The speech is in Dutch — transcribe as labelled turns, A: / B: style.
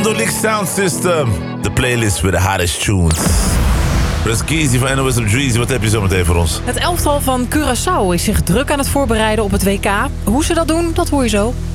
A: Monolix Sound System. De playlist with the hottest tunes. Keezy van NOS op Dreezy, wat heb je zo meteen voor ons?
B: Het elftal van Curaçao is zich druk aan het voorbereiden op het WK. Hoe ze dat doen, dat hoor je zo.